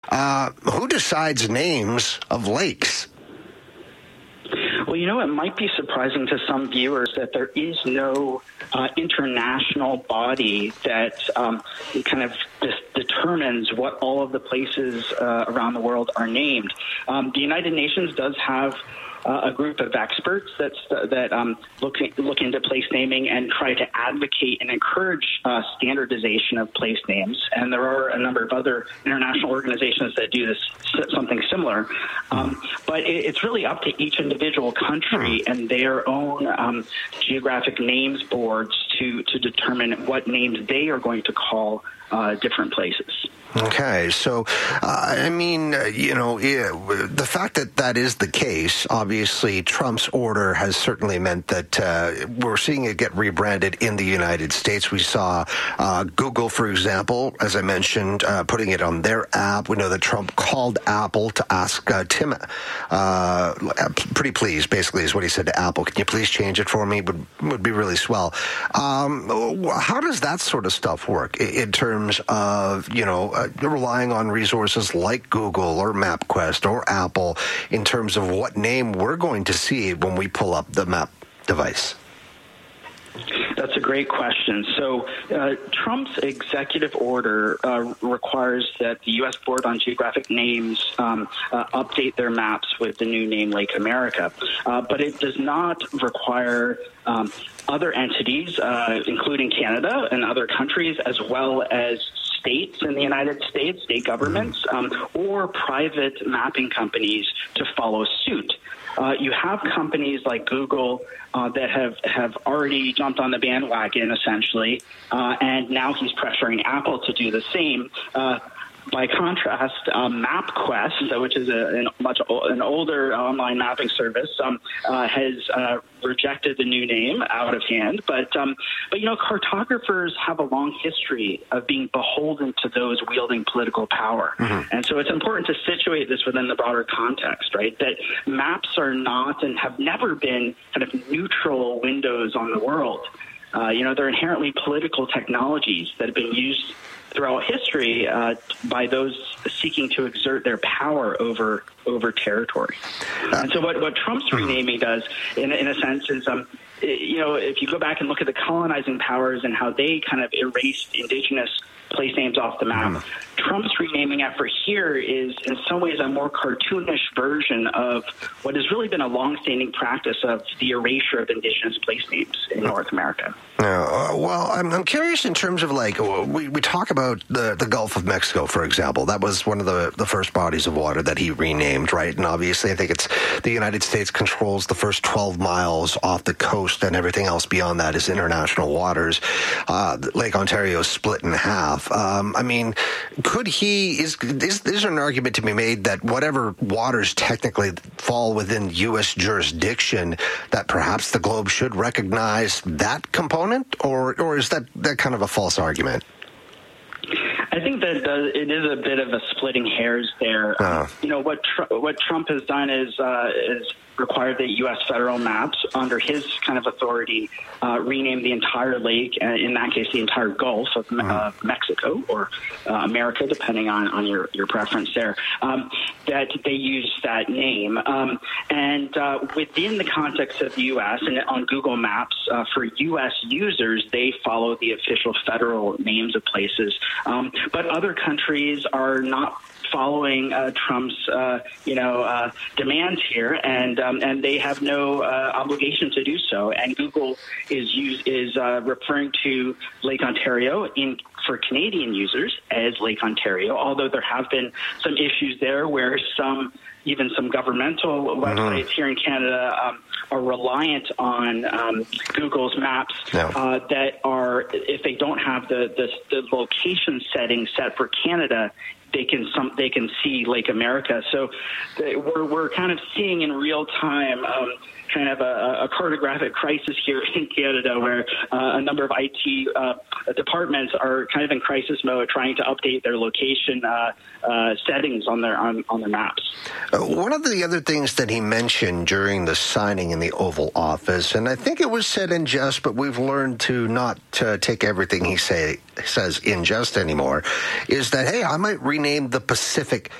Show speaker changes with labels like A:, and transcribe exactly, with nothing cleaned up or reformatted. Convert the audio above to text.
A: Uh, who decides names of lakes?
B: Well, you know, it might be surprising to some viewers that there is no uh, international body that um, kind of dis- determines what all of the places uh, around the world are named. Um, the United Nations does have Uh, a group of experts that's, uh, that um, look, look into place naming and try to advocate and encourage uh, standardization of place names. And there are a number of other international organizations that do this, something similar. Um, but it, it's really up to each individual country and their own um, geographic names boards to, to determine what names they are going to call uh, different places.
A: Okay, so, uh, I mean, uh, you know, yeah, the fact that that is the case, obviously Trump's order has certainly meant that uh, we're seeing it get rebranded in the United States. We saw uh, Google, for example, as I mentioned, uh, putting it on their app. We know that Trump called Apple to ask uh, Tim, uh, pretty please, basically is what he said to Apple. Can you please change it for me? Would, would be really swell. Um, how does that sort of stuff work in terms of, you know, Uh, relying on resources like Google or MapQuest or Apple in terms of what name we're going to see when we pull up the map device?
B: That's a great question. So uh, Trump's executive order uh, requires that the U S Board on Geographic Names um, uh, update their maps with the new name Lake America. Uh, but it does not require um, other entities, uh, including Canada and other countries, as well as states in the United States, state governments, um, or private mapping companies to follow suit. Uh, you have companies like Google uh, that have, have already jumped on the bandwagon, essentially, uh, and now he's pressuring Apple to do the same. Uh, By contrast, um, MapQuest, which is a, an much an older online mapping service, um, uh, has uh, rejected the new name out of hand. But um, but you know, cartographers have a long history of being beholden to those wielding political power, mm-hmm. and so it's important to situate this within the broader context, right? That maps are not and have never been kind of neutral windows on the world. Uh, you know, they're inherently political technologies that have been used throughout history uh, by those seeking to exert their power over over territory. And so what, what Trump's renaming does, in, in a sense, is, um, you know, if you go back and look at the colonizing powers and how they kind of erased indigenous place names off the map, mm. Trump's renaming effort here is in some ways a more cartoonish version of what has really been a longstanding practice of the erasure of indigenous place names in North America.
A: Uh, well, I'm, I'm curious in terms of, like, we, we talk about the, the Gulf of Mexico, for example. That was one of the, the first bodies of water that he renamed, right? And obviously, I think it's the United States controls the first twelve miles off the coast, and everything else beyond that is international waters. Uh, Lake Ontario is split in half. Um, I mean, could he, is, is, is there an argument to be made that whatever waters technically fall within U S jurisdiction, that perhaps the globe should recognize that component? Or, or is that, that kind of a false argument?
B: I think that uh, it is a bit of a splitting hairs there. Uh. You know, what Tr- what Trump has done is uh, is required that U S federal maps, under his kind of authority, uh, rename the entire lake, and in that case, the entire Gulf of uh, Mexico or uh, America, depending on, on your, your preference there, um, that they use that name. Um, and uh, within the context of the U S and on Google Maps, uh, for U S users, they follow the official federal names of places. Um, but other countries are not following uh, Trump's, uh, you know, uh, demands here, and um, and they have no uh, obligation to do so. And Google is use, is uh, referring to Lake Ontario in for Canadian users as Lake Ontario, although there have been some issues there where some even some governmental websites mm-hmm. here in Canada um, are reliant on um, Google's maps no. uh, that are, if they don't have the, the, the location setting set for Canada, they can some they can see Lake America. So they, we're we're kind of seeing in real time um, kind of a, a cartographic crisis here in Canada, where uh, a number of I T uh, departments are kind of in crisis mode, trying to update their location uh, uh, settings on their on, on their maps.
A: Uh, one of the other things that he mentioned during the signing in the Oval Office, and I think it was said in jest, but we've learned to not uh, take everything he say says in jest anymore, is that, hey, I might rename the Pacific